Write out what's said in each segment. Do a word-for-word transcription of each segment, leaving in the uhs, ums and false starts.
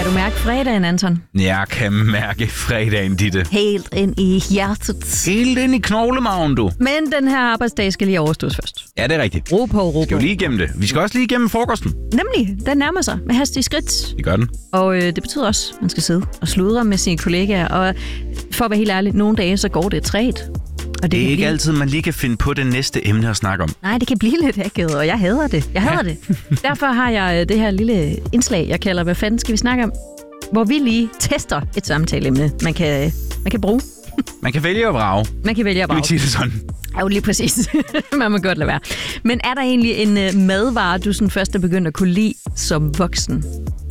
Kan du mærke fredagen, Anton? Jeg kan mærke fredagen, Ditte. Helt ind i hjertet. Helt ind i knoglemagen, du. Men den her arbejdsdag skal lige overstås først. Ja, det er rigtigt. Ro på, ro på. Skal vi lige igennem det? Vi skal også lige igennem frokosten. Nemlig, den nærmer sig med hastige skridt. Det gør den. Og øh, det betyder også, at man skal sidde og sludre med sine kollegaer. Og for at være helt ærlig, nogle dage så går det træt. Og det, det er ikke blive... altid, man lige kan finde på det næste emne at snakke om. Nej, det kan blive lidt akavet, og jeg hader det. Jeg hader ja. det. Derfor har jeg det her lille indslag, jeg kalder, hvad fanden skal vi snakke om? Hvor vi lige tester et samtaleemne, man kan, man kan bruge. Man kan vælge at vrage. Man kan vælge at vrage. Skal vi sige det sådan? Jo, lige præcis. Man må godt lade være. Men er der egentlig en uh, madvare, du sådan først er begyndt at kunne lide som voksen?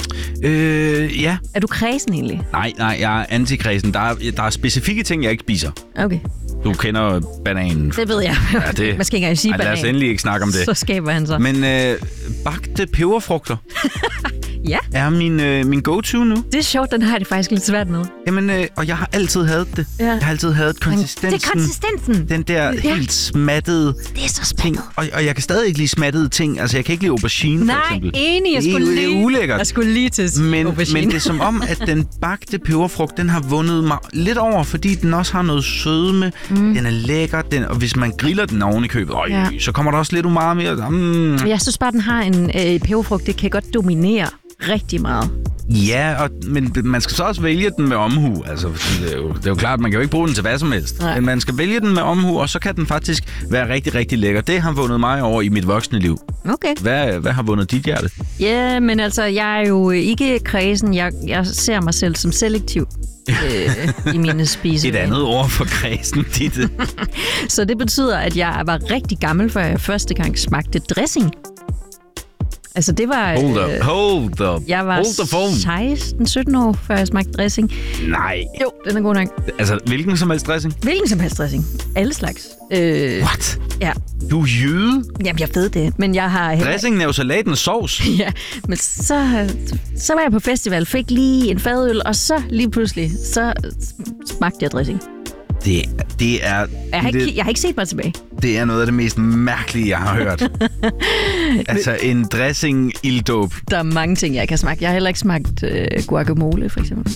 Øh, ja. Er du kræsen egentlig? Nej, nej, jeg er antikredsen. Der er, der er specifikke ting, jeg ikke spiser. Okay. Du kender bananen. Det ved jeg. Ja, det... Man skal ikke engang sige Ej, banan. lad os endelig ikke snakke om det. Så skaber han sig. Men øh, bagte peberfrugter ja. er min, øh, min go-to nu. Det er sjovt, den har jeg det faktisk lidt svært med. Jamen, øh, og jeg har altid hadet det. Ja. Jeg har altid hadet konsistensen. Det er konsistensen. Den der ja. helt smattede Det er så ting. smattet. Og, og jeg kan stadig ikke lide smattede ting. Altså, jeg kan ikke lide aubergine, Nej, for eksempel. enig. Jeg det er, skulle det er lige, ulækkert. Jeg skulle lige til at sige men, aubergine. men det er som om, at den bagte peberfrugt, den har vundet mig lidt over, fordi den også har noget sødme. Mm. Den er lækker. Den, og hvis man griller den oven i købet, øj, ja. så kommer der også lidt umami. Mm. Jeg synes bare, den har en øh, peberfrugt. Det kan godt dominere rigtig meget. Ja, og, men man skal så også vælge den med omhu. Altså, det er, jo, det er jo klart, at man kan jo ikke bruge den til hvad som helst. Nej. Men man skal vælge den med omhu, og så kan den faktisk være rigtig, rigtig lækker. Det har vundet mig over i mit voksne liv. Okay. Hvad, hvad har vundet dit hjerte? Ja, men altså, jeg er jo ikke kredsen. Jeg, jeg ser mig selv som selektiv øh, i mine spisevaner. Et andet ord for kredsen, Ditte. Så det betyder, at jeg var rigtig gammel, før jeg første gang smagte dressing. Altså, det var... Hold up, hold up. Jeg var seksten sytten år, før jeg smagte dressing. Nej. Jo, den er god nok. Altså, hvilken som helst dressing? Hvilken som helst dressing. Alle slags. Øh, What? Ja. Du er jøde? Jamen, jeg ved det, men jeg har... Dressingen er jo salatens sovs. Ja, men så, så var jeg på festival, fik lige en fadøl, og så lige pludselig, så smagte jeg dressing. Det, det er... Jeg har, det, ikke, jeg har ikke set mig tilbage. Det er noget af det mest mærkelige, jeg har hørt. Altså en dressing ildåb. Der er mange ting, jeg ikke har smagt. Jeg har heller ikke smagt øh, guacamole, for eksempel.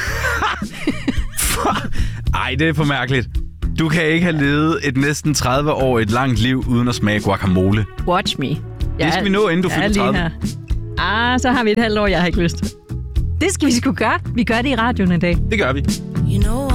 Ej, det er for mærkeligt. Du kan ikke have levet et næsten tredive år et langt liv uden at smage guacamole. Watch me. Det skal vi nå, inden du fylder tredive. Her. Ah, så har vi et halvt år, jeg har ikke lyst til. Det skal vi sgu gøre. Vi gør det i radioen en dag. Det gør vi. You know